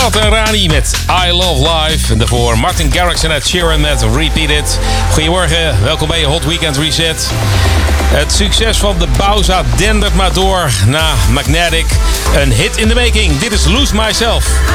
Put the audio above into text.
En Rani met I Love Life. En daarvoor Martin Garrix en Ed Sheeran met Repeat It. Goedemorgen, welkom bij je Hot Weekend Reset. Het succes van de Bauza dendert maar door na Magnetic. Een hit in the making. Dit is Lose Myself.